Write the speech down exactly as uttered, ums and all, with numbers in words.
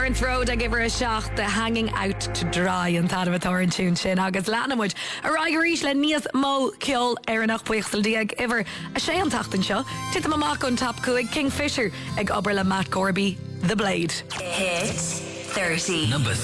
Lawrence Road ag iwwer a seach the Hanging Out to Dry an tadamatóir an tún sin agus leanamid a raigeríis le níos mó ceol ar an nachbuochtal ag iwwer a sé an tachtan seo tit amach an top cuaig Kingfisher ag obair le Matt Gorby, The Blade. Hit thirty. Number